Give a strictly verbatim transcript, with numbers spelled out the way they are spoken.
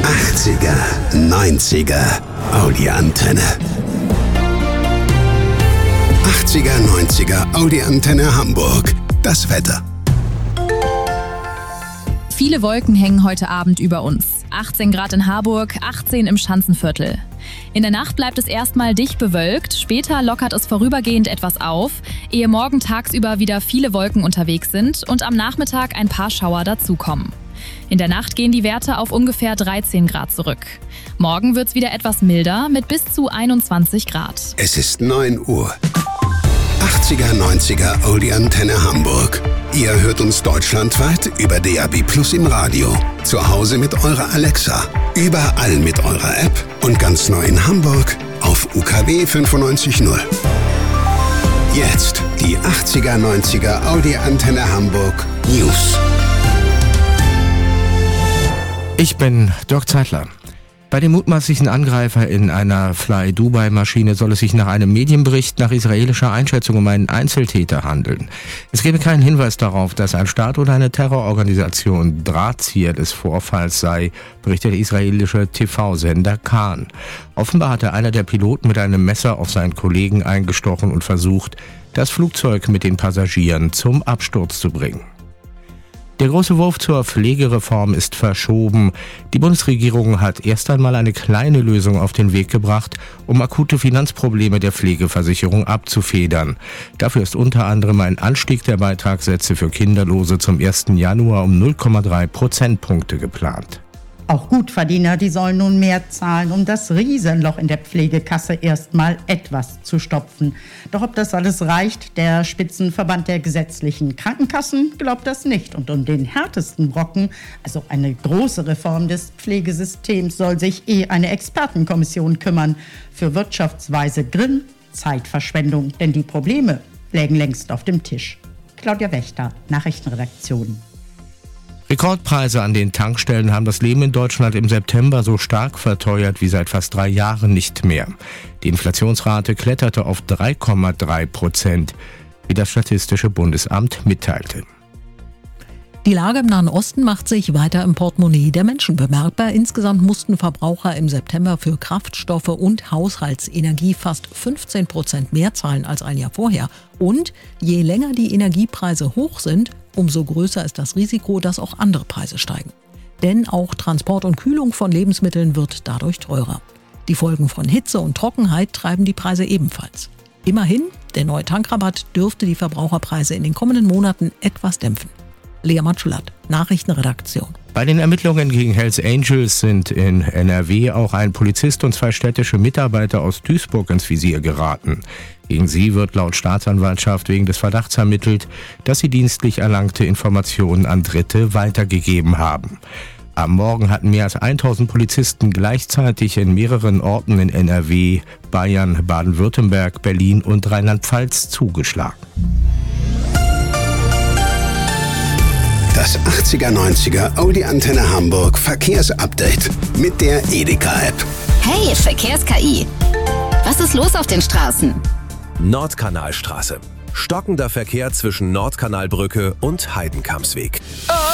achtziger, neunziger, Audi Antenne. achtziger, neunziger, Audi Antenne Hamburg. Das Wetter. Viele Wolken hängen heute Abend über uns. achtzehn Grad in Harburg, achtzehn im Schanzenviertel. In der Nacht bleibt es erstmal dicht bewölkt, später lockert es vorübergehend etwas auf, ehe morgen tagsüber wieder viele Wolken unterwegs sind und am Nachmittag ein paar Schauer dazukommen. In der Nacht gehen die Werte auf ungefähr dreizehn Grad zurück. Morgen wird's wieder etwas milder mit bis zu einundzwanzig Grad. Es ist neun Uhr. achtziger, neunziger, Audi Antenne Hamburg. Ihr hört uns deutschlandweit über D A B Plus im Radio. Zu Hause mit eurer Alexa. Überall mit eurer App. Und ganz neu in Hamburg auf U K W fünfundneunzig null. Jetzt die achtziger, neunziger Audi Antenne Hamburg News. Ich bin Dirk Zeitler. Bei dem mutmaßlichen Angreifer in einer Fly-Dubai-Maschine soll es sich nach einem Medienbericht nach israelischer Einschätzung um einen Einzeltäter handeln. Es gebe keinen Hinweis darauf, dass ein Staat oder eine Terrororganisation Drahtzieher des Vorfalls sei, berichtet der israelische T V-Sender Kan. Offenbar hatte einer der Piloten mit einem Messer auf seinen Kollegen eingestochen und versucht, das Flugzeug mit den Passagieren zum Absturz zu bringen. Der große Wurf zur Pflegereform ist verschoben. Die Bundesregierung hat erst einmal eine kleine Lösung auf den Weg gebracht, um akute Finanzprobleme der Pflegeversicherung abzufedern. Dafür ist unter anderem ein Anstieg der Beitragssätze für Kinderlose zum ersten Januar um null Komma drei Prozentpunkte geplant. Auch Gutverdiener, die sollen nun mehr zahlen, um das Riesenloch in der Pflegekasse erstmal etwas zu stopfen. Doch ob das alles reicht, der Spitzenverband der gesetzlichen Krankenkassen glaubt das nicht. Und um den härtesten Brocken, also eine große Reform des Pflegesystems, soll sich eh eine Expertenkommission kümmern. Für wirtschaftsweise Grimm, Zeitverschwendung, denn die Probleme lägen längst auf dem Tisch. Claudia Wächter, Nachrichtenredaktion. Rekordpreise an den Tankstellen haben das Leben in Deutschland im September so stark verteuert wie seit fast drei Jahren nicht mehr. Die Inflationsrate kletterte auf drei Komma drei Prozent, wie das Statistische Bundesamt mitteilte. Die Lage im Nahen Osten macht sich weiter im Portemonnaie der Menschen bemerkbar. Insgesamt mussten Verbraucher im September für Kraftstoffe und Haushaltsenergie fast fünfzehn Prozent mehr zahlen als ein Jahr vorher. Und je länger die Energiepreise hoch sind, umso größer ist das Risiko, dass auch andere Preise steigen. Denn auch Transport und Kühlung von Lebensmitteln wird dadurch teurer. Die Folgen von Hitze und Trockenheit treiben die Preise ebenfalls. Immerhin, der neue Tankrabatt dürfte die Verbraucherpreise in den kommenden Monaten etwas dämpfen. Lea Matschulat, Nachrichtenredaktion. Bei den Ermittlungen gegen Hells Angels sind in N R W auch ein Polizist und zwei städtische Mitarbeiter aus Duisburg ins Visier geraten. Gegen sie wird laut Staatsanwaltschaft wegen des Verdachts ermittelt, dass sie dienstlich erlangte Informationen an Dritte weitergegeben haben. Am Morgen hatten mehr als tausend Polizisten gleichzeitig in mehreren Orten in N R W, Bayern, Baden-Württemberg, Berlin und Rheinland-Pfalz zugeschlagen. Das achtziger, neunziger Audi Antenne Hamburg Verkehrsupdate mit der Edeka-App. Hey, Verkehrs-K I. Was ist los auf den Straßen? Nordkanalstraße. Stockender Verkehr zwischen Nordkanalbrücke und Heidenkampsweg.